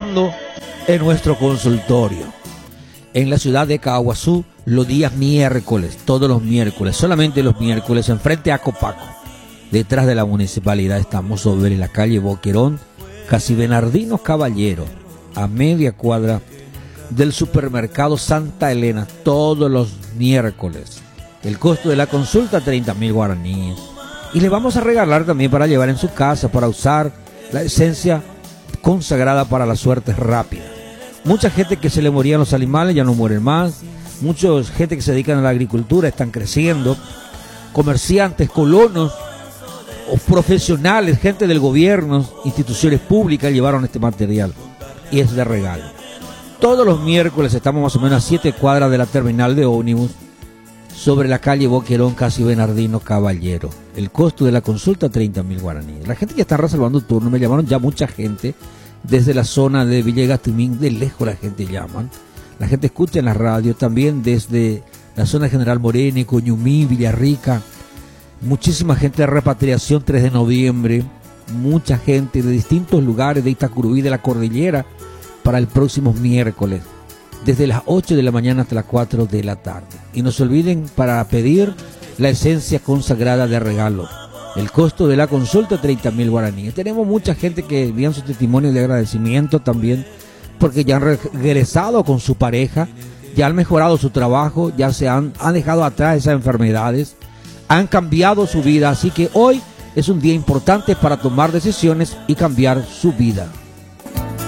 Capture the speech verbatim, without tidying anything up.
trabajando en nuestro consultorio. En la ciudad de Caaguazú, los días miércoles, todos los miércoles, solamente los miércoles, enfrente a Copaco, detrás de la municipalidad, estamos sobre la calle Boquerón, casi Bernardino Caballero, a media cuadra del supermercado Santa Elena, todos los miércoles. El costo de la consulta, treinta mil guaraníes. Y le vamos a regalar también para llevar en su casa, para usar la esencia consagrada para la suerte rápida. Mucha gente que se le morían los animales ya no mueren más. Mucha gente que se dedica a la agricultura están creciendo. Comerciantes, colonos, o profesionales, gente del gobierno, instituciones públicas llevaron este material y es de regalo. Todos los miércoles estamos más o menos a siete cuadras de la terminal de ómnibus, sobre la calle Boquerón, casi Bernardino Caballero. El costo de la consulta, treinta mil guaraníes. La gente ya está reservando turno, me llamaron ya mucha gente desde la zona de Villegas, Timín, de lejos la gente llaman. La gente escucha en la radio también desde la zona de General Moreno, Ñumí, Villarrica. Muchísima gente de repatriación, tres de noviembre. Mucha gente de distintos lugares de Itacurubí, de la cordillera, para el próximo miércoles, desde las ocho de la mañana hasta las cuatro de la tarde. Y no se olviden para pedir la esencia consagrada de regalo. El costo de la consulta, treinta mil guaraníes. Tenemos mucha gente que envían su testimonio de agradecimiento también, porque ya han regresado con su pareja, ya han mejorado su trabajo, ya se han, han dejado atrás esas enfermedades, han cambiado su vida. Así que hoy es un día importante para tomar decisiones y cambiar su vida.